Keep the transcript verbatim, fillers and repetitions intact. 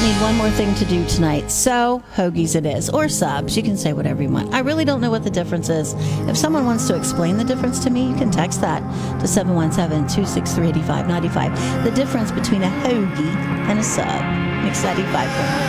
need one more thing to do tonight. So, hoagies it is. Or subs. You can say whatever you want. I really don't know what the difference is. If someone wants to explain the difference to me, you can text that to seven one seven, two six three, eight five nine five. The difference between a hoagie and a sub. Mix ninety-five.